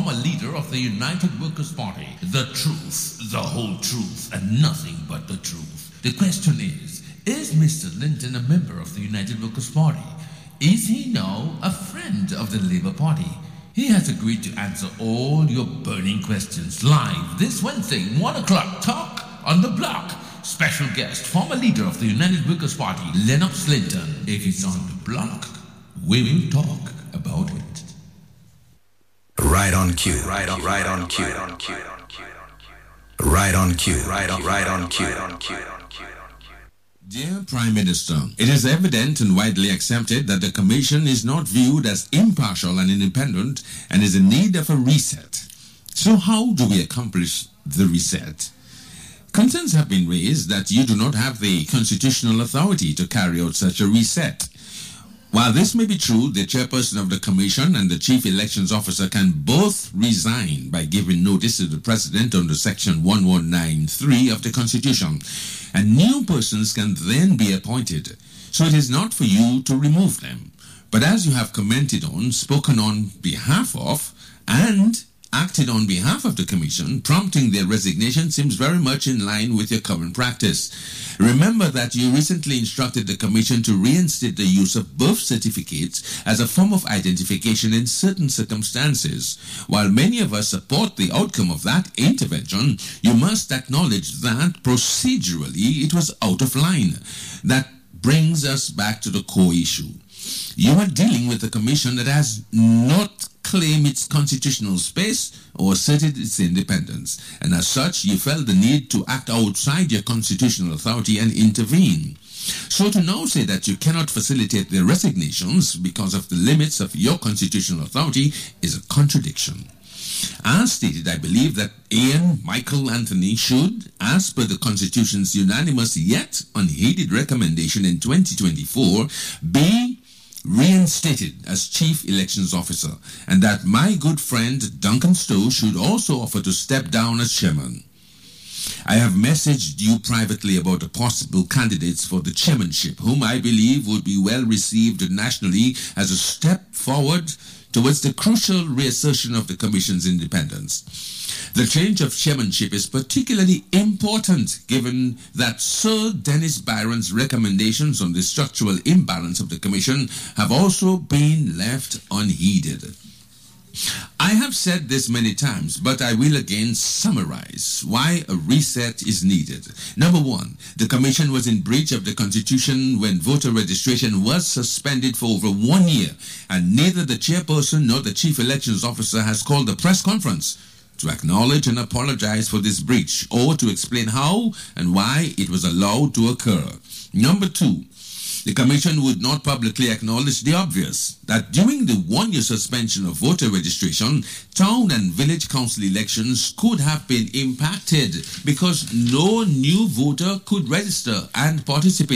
former leader of the United Workers' Party. The truth, the whole truth, and nothing but the truth. The question is Mr. Linton a member of the United Workers' Party? Is he now a friend of the Labour Party? He has agreed to answer all your burning questions live this Wednesday, 1 o'clock. Talk on the Block. Special guest, former leader of the United Workers' Party, Lennox Linton. If it's on the block, we will talk about it. Right on cue. Right on cue. Right on cue. Dear Prime Minister, it is evident and widely accepted that the Commission is not viewed as impartial and independent and is in need of a reset. So how do we accomplish the reset? Concerns have been raised that you do not have the constitutional authority to carry out such a reset. While this may be true, the chairperson of the Commission and the Chief Elections Officer can both resign by giving notice to the President under Section 1193 of the Constitution, and new persons can then be appointed. So it is not for you to remove them, but as you have commented on, spoken on behalf of, and acted on behalf of the Commission, prompting their resignation seems very much in line with your current practice. Remember that you recently instructed the Commission to reinstate the use of birth certificates as a form of identification in certain circumstances. While many of us support the outcome of that intervention, you must acknowledge that procedurally it was out of line. That brings us back to the core issue. You are dealing with a Commission that has not claimed its constitutional space or asserted its independence, and as such you felt the need to act outside your constitutional authority and intervene. So to now say that you cannot facilitate their resignations because of the limits of your constitutional authority is a contradiction. As stated, I believe that Ian Michael Anthony should, as per the Constitution's unanimous yet unheeded recommendation in 2024, be reinstated as Chief Elections Officer, and that my good friend Duncan Stowe should also offer to step down as chairman. I have messaged you privately about the possible candidates for the chairmanship, whom I believe would be well received nationally as a step forward towards the crucial reassertion of the Commission's independence. The change of chairmanship is particularly important given that Sir Dennis Byron's recommendations on the structural imbalance of the Commission have also been left unheeded. I have said this many times, but I will again summarize why a reset is needed. Number one, the Commission was in breach of the Constitution when voter registration was suspended for over 1 year, and neither the chairperson nor the Chief Elections Officer has called a press conference to acknowledge and apologize for this breach or to explain how and why it was allowed to occur. Number two, the Commission would not publicly acknowledge the obvious, that during the 1-year suspension of voter registration, town and village council elections could have been impacted because no new voter could register and participate.